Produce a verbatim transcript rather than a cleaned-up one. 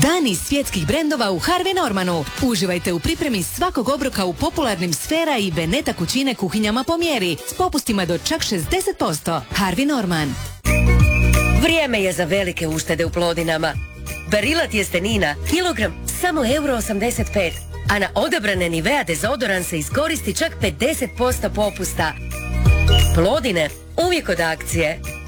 Dani svjetskih brendova u Harvey Normanu. Uživajte u pripremi svakog obroka u popularnim Sfera i Beneta kućine kuhinjama po mjeri s popustima do čak šezdeset posto. Harvey Norman. Vrijeme je za velike uštede u Plodinama. Barilla tjestenina, kilogram samo euro osamdeset pet, a na odabrane Nivea dezodoran se iskoristi čak pedeset posto popusta. Plodine, uvijek od akcije.